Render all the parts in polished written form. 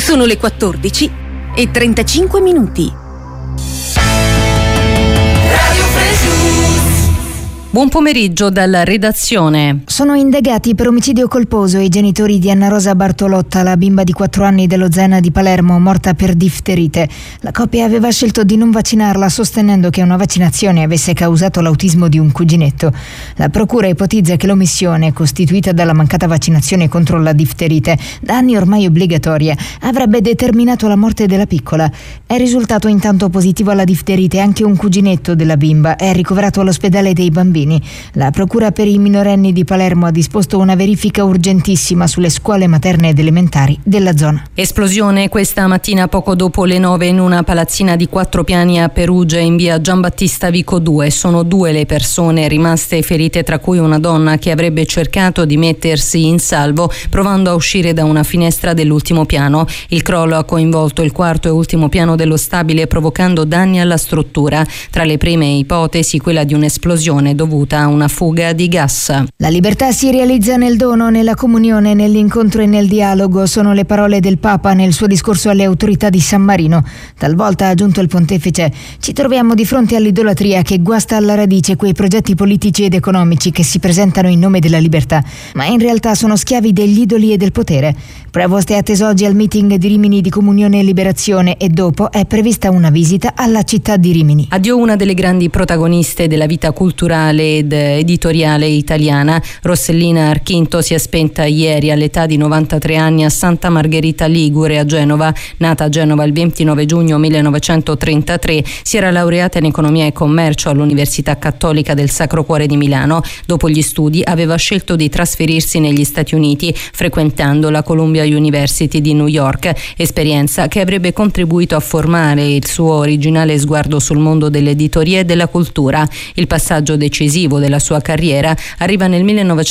Sono le 14:35. Buon pomeriggio dalla redazione. Sono indagati per omicidio colposo i genitori di Anna Rosa Bartolotta, la bimba di 4 anni dello Zena di Palermo, morta per difterite. La coppia aveva scelto di non vaccinarla, sostenendo che una vaccinazione avesse causato l'autismo di un cuginetto. La procura ipotizza che l'omissione, costituita dalla mancata vaccinazione contro la difterite, da anni ormai obbligatoria, avrebbe determinato la morte della piccola. È risultato intanto positivo alla difterite anche un cuginetto della bimba, è ricoverato all'ospedale dei bambini. La procura per i minorenni di Palermo ha disposto una verifica urgentissima sulle scuole materne ed elementari della zona. Esplosione questa mattina poco dopo le 9 in una palazzina di 4 piani a Perugia in via Giambattista Vico 2. Sono 2 le persone rimaste ferite, tra cui una donna che avrebbe cercato di mettersi in salvo provando a uscire da una finestra dell'ultimo piano. Il crollo ha coinvolto il 4º e ultimo piano dello stabile, provocando danni alla struttura. Tra le prime ipotesi quella di un'esplosione dovuta a una fuga di gas. La libertà si realizza nel dono, nella comunione, nell'incontro e nel dialogo. Sono le parole del Papa nel suo discorso alle autorità di San Marino. Talvolta, ha aggiunto il pontefice, ci troviamo di fronte all'idolatria che guasta alla radice quei progetti politici ed economici che si presentano in nome della libertà, ma in realtà sono schiavi degli idoli e del potere. Prevost è atteso oggi al meeting di Rimini di Comunione e Liberazione e dopo è prevista una visita alla città di Rimini. Addio una delle grandi protagoniste della vita culturale ed editoriale italiana. Rossellina Archinto si è spenta ieri all'età di 93 anni a Santa Margherita Ligure a Genova. Nata a Genova il 29 giugno 1933, si era laureata in economia e commercio all'Università Cattolica del Sacro Cuore di Milano. Dopo gli studi aveva scelto di trasferirsi negli Stati Uniti, frequentando la Columbia University di New York, esperienza che avrebbe contribuito a formare il suo originale sguardo sul mondo dell'editoria e della cultura. Il passaggio decisivo della sua carriera arriva nel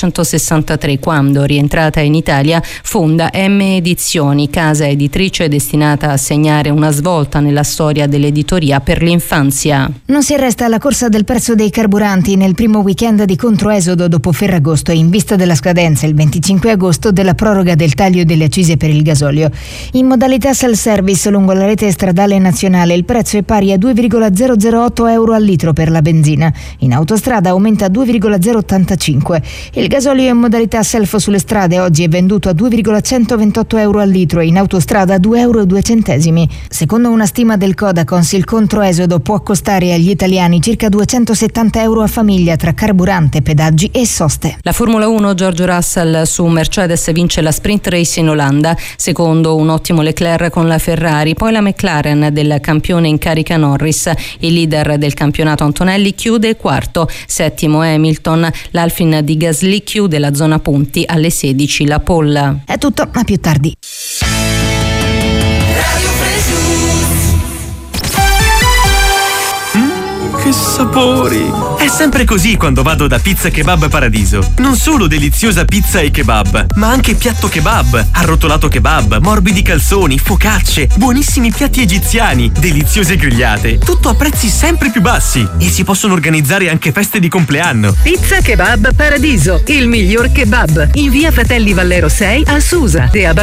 1963, quando, rientrata in Italia, fonda M Edizioni, casa editrice destinata a segnare una svolta nella storia dell'editoria per l'infanzia. Non si arresta alla corsa del prezzo dei carburanti nel primo weekend di controesodo dopo Ferragosto, in vista della scadenza il 25 agosto della proroga del taglio delle accise per il gasolio. In modalità self-service lungo la rete stradale nazionale il prezzo è pari a 2,008 euro al litro per la benzina. In autostrada aumenta a 2,085. Il gasolio in modalità self sulle strade oggi è venduto a 2,128 euro al litro e in autostrada a 2,02 euro. Secondo una stima del Codacons, il controesodo può costare agli italiani circa 270 euro a famiglia tra carburante, pedaggi e soste. La Formula 1, George Russell su Mercedes vince la sprint race in Olanda, secondo un ottimo Leclerc con la Ferrari, poi la McLaren del campione in carica Norris. Il leader del campionato Antonelli chiude quarto, settimo Hamilton, l'Alpine di Gasly chiude la zona punti alle 16 la pole. È tutto, a più tardi. Che sapori! È sempre così quando vado da Pizza Kebab Paradiso. Non solo deliziosa pizza e kebab, ma anche piatto kebab, arrotolato kebab, morbidi calzoni, focacce, buonissimi piatti egiziani, deliziose grigliate. Tutto a prezzi sempre più bassi e si possono organizzare anche feste di compleanno. Pizza Kebab Paradiso, il miglior kebab. In via Fratelli Vallero 6 a Susa e a